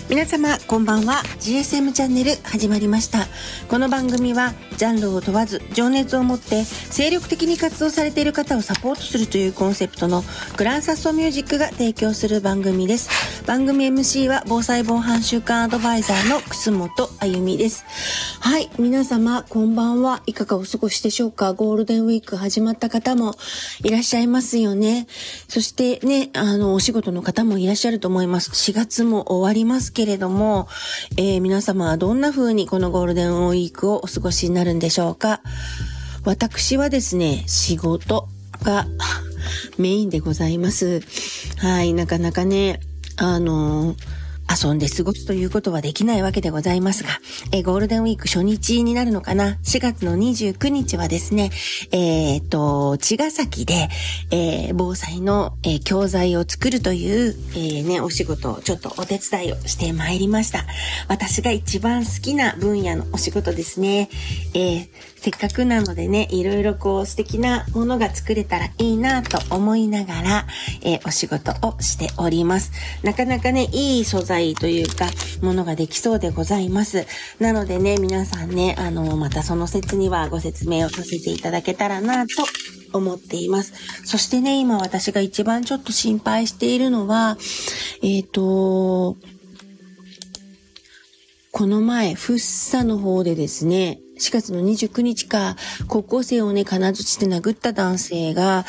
皆様こんばんは。 GSM チャンネル始まりました。この番組はジャンルを問わず情熱を持って精力的に活動されている方をサポートするというコンセプトのグランサッソミュージックが提供する番組です。番組 MC は防災防犯週間アドバイザーの楠本あゆみです。はい、皆様こんばんは。いかがお過ごしでしょうか。ゴールデンウィーク始まった方もいらっしゃいますよね。そしてね、お仕事の方もいらっしゃると思います。4月も終わりますけれども、皆様はどんな風にこのゴールデンウィークをお過ごしになるんでしょうか。私はですね、仕事がメインでございます。はい、なかなかね、遊んで過ごすということはできないわけでございますが、ゴールデンウィーク初日になるのかな。4月の29日はですね、茅ヶ崎で、防災の、教材を作るという、お仕事をちょっとお手伝いをしてまいりました。私が一番好きな分野のお仕事ですね。せっかくなのでね、いろいろ素敵なものが作れたらいいなと思いながら、お仕事をしております。なかなかね、いい素材というかものができそうでございます。なのでね、皆さんね、またその説にはご説明をさせていただけたらなと思っています。そしてね、今私が一番ちょっと心配しているのは、この前、福生の方でですね、4月の29日か、高校生をね、金槌で殴った男性が、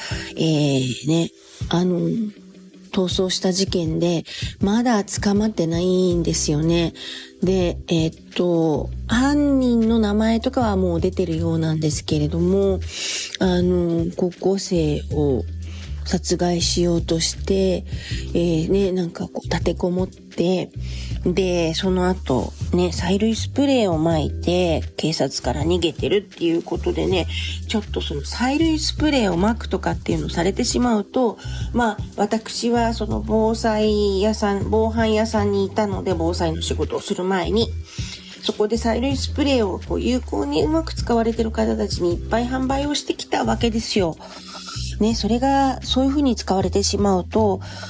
逃走した事件で、まだ捕まってないんですよね。で、犯人の名前とかはもう出てるようなんですけれども、高校生を殺害しようとして、立てこもって、で、その後、ね、催涙スプレーを撒いて、警察から逃げてるっていうことでね、ちょっとその催涙スプレーを撒くとかっていうのをされてしまうと、私はその防犯屋さんにいたので、防災の仕事をする前に、そこで催涙スプレーを有効にうまく使われてる方たちにいっぱい販売をしてきたわけですよ。ね、それがそういう風に使われてしまうと、